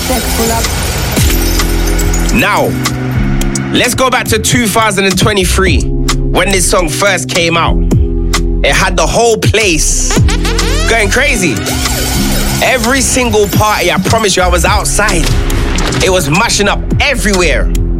Now, let's go back to 2023 when this song first came out. It had the whole place going crazy. Every single party, I promise you, I was outside. It was mashing up everywhere.